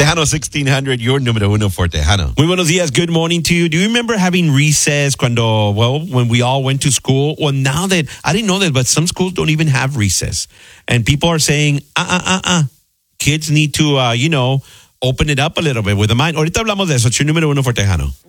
Tejano 1600, your número uno for Tejano. Muy buenos días. Good morning to you. Do you remember having recess when we all went to school? Well, now that, I didn't know that, but some schools don't even have recess. And people are saying, kids need to, open it up a little bit with the mind. Ahorita hablamos de eso. It's your número uno for Tejano.